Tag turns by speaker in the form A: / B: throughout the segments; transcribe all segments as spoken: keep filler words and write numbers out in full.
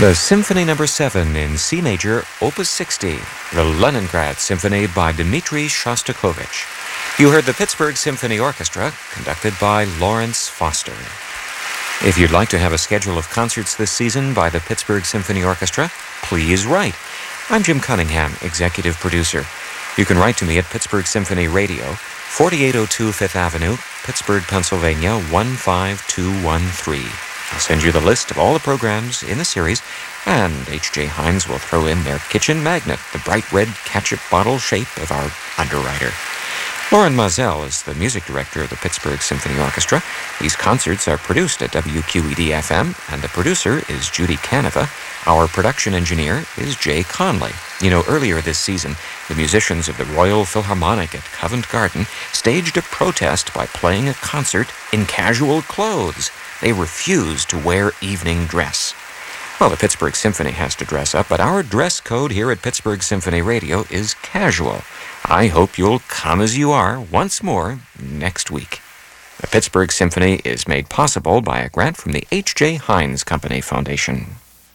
A: The Symphony Number seven in C major, Opus sixty, the Leningrad Symphony by Dmitri Shostakovich. You heard the Pittsburgh Symphony Orchestra, conducted by Lawrence Foster. If you'd like to have a schedule of concerts this season by the Pittsburgh Symphony Orchestra, please write. I'm Jim Cunningham, executive producer. You can write to me at Pittsburgh Symphony Radio, forty-eight oh two Fifth Avenue, Pittsburgh, Pennsylvania, one five two one three. I'll send you the list of all the programs in the series, and H J Heinz will throw in their kitchen magnet, the bright red ketchup bottle shape of our underwriter. Lauren Mazel is the music director of the Pittsburgh Symphony Orchestra. These concerts are produced at W Q E D F M, and the producer is Judy Canova. Our production engineer is Jay Conley. You know, earlier this season, the musicians of the Royal Philharmonic at Covent Garden staged a protest by playing a concert in casual clothes. They refused to wear evening dress. Well, the Pittsburgh Symphony has to dress up, but our dress code here at Pittsburgh Symphony Radio is casual. I hope you'll come as you are once more next week. The Pittsburgh Symphony is made possible by a grant from the H J Heinz Company Foundation.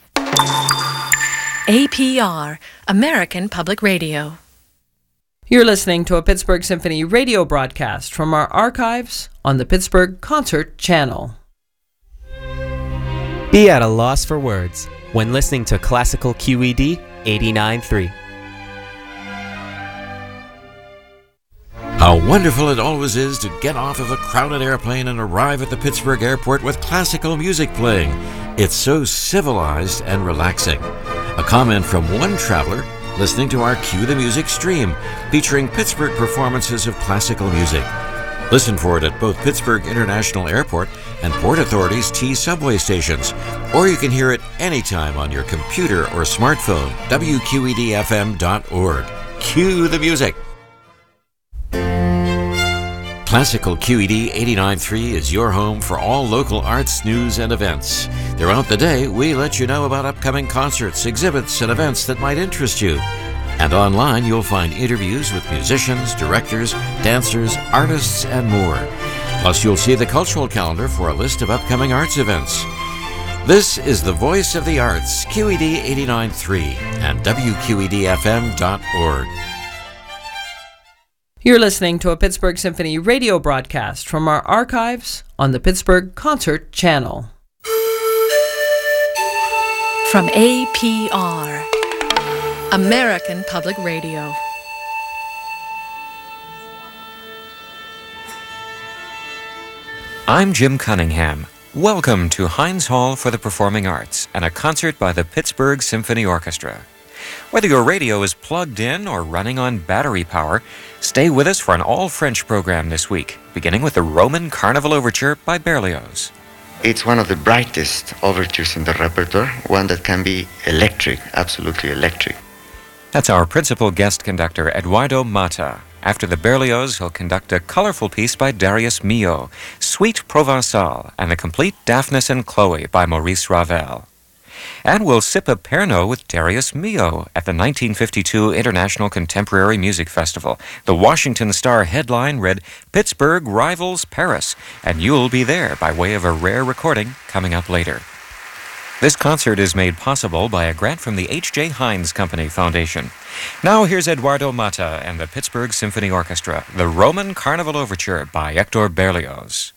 B: A P R, American Public Radio.
C: You're listening to a Pittsburgh Symphony radio broadcast from our archives on the Pittsburgh Concert Channel.
D: Be at a loss for words when listening to Classical Q E D eighty-nine point three.
E: How wonderful it always is to get off of a crowded airplane and arrive at the Pittsburgh airport with classical music playing. It's so civilized and relaxing. A comment from one traveler listening to our Cue the Music stream featuring Pittsburgh performances of classical music. Listen for it at both Pittsburgh International Airport and Port Authority's T subway stations, or you can hear it anytime on your computer or smartphone. W Q E D F M dot org. Cue the music. Classical Q E D eighty-nine point three is your home for all local arts, news, and events. Throughout the day, we let you know about upcoming concerts, exhibits, and events that might interest you. And online, you'll find interviews with musicians, directors, dancers, artists, and more. Plus, you'll see the cultural calendar for a list of upcoming arts events. This is the Voice of the Arts, Q E D eighty-nine point three and W Q E D F M dot org.
C: You're listening to a Pittsburgh Symphony radio broadcast from our archives on the Pittsburgh Concert Channel.
B: From A P R, American Public Radio.
A: I'm Jim Cunningham. Welcome to Heinz Hall for the Performing Arts and a concert by the Pittsburgh Symphony Orchestra. Whether your radio is plugged in or running on battery power, stay with us for an all-French program this week, beginning with the Roman Carnival Overture by Berlioz.
F: It's one of the brightest overtures in the repertoire, one that can be electric, absolutely electric.
A: That's our principal guest conductor, Eduardo Mata. After the Berlioz, he'll conduct a colorful piece by Darius Milhaud, Suite Provençale, and the complete Daphnis and Chloe by Maurice Ravel. And we'll sip a Pernod with Darius Milhaud at the nineteen fifty-two International Contemporary Music Festival. The Washington Star headline read, Pittsburgh rivals Paris, and you'll be there by way of a rare recording coming up later. This concert is made possible by a grant from the H J Heinz Company Foundation. Now here's Eduardo Mata and the Pittsburgh Symphony Orchestra, the Roman Carnival Overture by Hector Berlioz.